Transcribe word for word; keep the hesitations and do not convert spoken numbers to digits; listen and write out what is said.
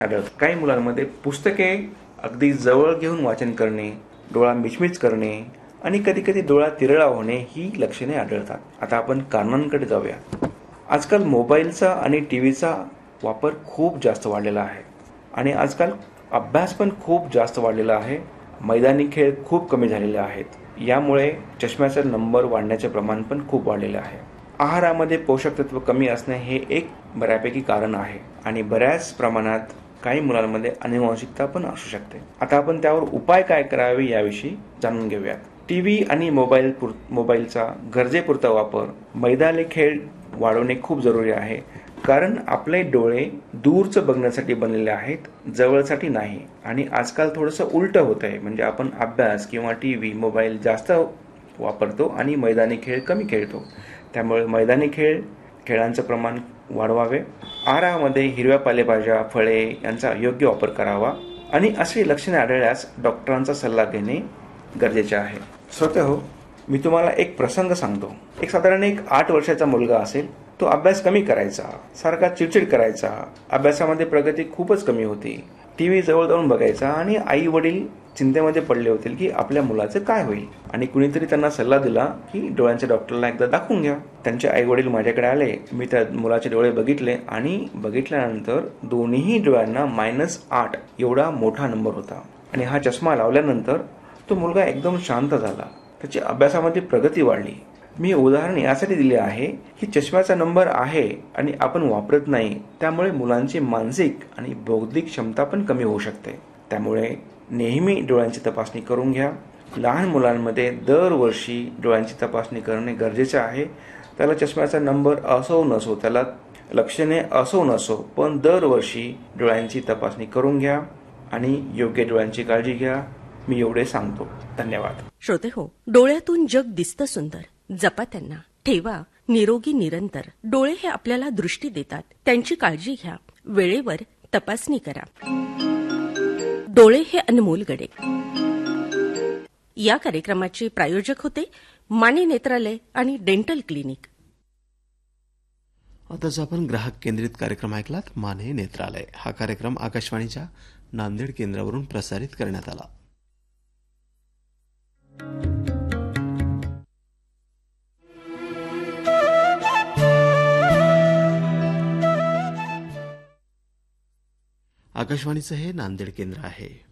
आढळतं. काही मुलांमध्ये पुस्तके अगदी जवळ घेऊन वाचन करणे, डोळा मिचमिच करणे आणि कधी कधी डोळा तिरळा होणे ही लक्षणे आढळतात. आता आपण कारणांकडे जाऊया. आजकाल मोबाईलचा आणि टी व्हीचा वापर खूप जास्त वाढलेला आहे आणि आजकाल अभ्यास पण खूप जास्त वाढलेला आहे. मैदानी खेळ खूप कमी झालेले आहेत. यामुळे चष्म्याचा नंबर वाढण्याचे प्रमाण पण खूप वाढलेले आहे. आहारामध्ये पोषक तत्व कमी असणे हे एक बऱ्यापैकी कारण आहे आणि बऱ्याच प्रमाणात काही मुलांमध्ये अनुवांशिकता पण असू शकते. आता आपण त्यावर उपाय काय करावे याविषयी जाणून घेऊयात. टीव्ही आणि मोबाईल मोबाईलचा गरजेपुरता वापर, मैदानी खेळ वाढवणे खूप जरुरी आहे. कारण आपले डोळे दूरचं बघण्यासाठी बनलेले आहेत, जवळसाठी नाही. आणि आजकाल थोडंसं उलट होत आहे. म्हणजे आपण अभ्यास किंवा टीव्ही मोबाईल जास्त वापरतो आणि मैदानी खेळ कमी खेळतो. त्यामुळे मैदानी खेळ खेळांचं प्रमाण वाढवावे. आहारामध्ये हिरव्या पालेभाज्या, फळे यांचा योग्य वापर करावा आणि अशी लक्षणे आढळल्यास डॉक्टरांचा सल्ला घेणे गरजेचे आहे. श्रोतेहो, मी तुम्हाला एक प्रसंग सांगतो. एक साधारण एक आठ वर्षाचा मुलगा असेल. तो अभ्यास कमी करायचा, सारखा चिडचिड करायचा, अभ्यासामध्ये प्रगती खूपच कमी होती. टीव्ही जवळ जाऊन बघायचा आणि आई वडील चिंतेमध्ये पडले होते की आपल्या मुलाचं काय होईल. आणि कुणीतरी त्यांना सल्ला दिला की डोळ्यांच्या डॉक्टरला एकदा दाखवून घ्या. त्यांचे आई वडील माझ्याकडे आले. मी त्या मुलाचे डोळे बघितले आणि बघितल्यानंतर दोन्ही डोळ्यांना मायनस आठ एवढा मोठा नंबर होता. आणि हा चष्मा लावल्यानंतर तो मुलगा एकदम शांत झाला. त्याची अभ्यासामध्ये प्रगती वाढली. मी उदाहरण यासाठी दिले आहे की चष्म्याचा नंबर आहे आणि आपण वापरत नाही, त्यामुळे मुलांची मानसिक आणि बौद्धिक क्षमता पण कमी होऊ शकते. त्यामुळे नेहमी डोळ्यांची तपासणी करून घ्या. लहान मुलांमध्ये दरवर्षी डोळ्यांची तपासणी करणे गरजेचे आहे. त्याला चष्म्याचा नंबर असो नसो, त्याला लक्षणे असो नसो, पण दरवर्षी डोळ्यांची तपासणी करून घ्या आणि योग्य डोळ्यांची काळजी घ्या. मी एवढे सांगतो. धन्यवाद. श्रोते हो, डोळ्यातून जग दिसतं सुंदर. जपा त्यांना, ठेवा निरोगी निरंतर. डोळे हे आपल्याला दृष्टी देतात. त्यांची काळजी घ्या. वेळेवर तपासणी करा. डोळे हे अनमोल गडे. या कार्यक्रमाचे प्रायोजक होते माने नेत्रालय आणि डेंटल क्लिनिक. आताच आपण ग्राहक केंद्रित कार्यक्रम ऐकलात. माने नेत्रालय हा कार्यक्रम आकाशवाणीच्या नांदेड केंद्रावरून प्रसारित करण्यात आला. आकाशवाणीचं हे नांदेड केंद्र आहे.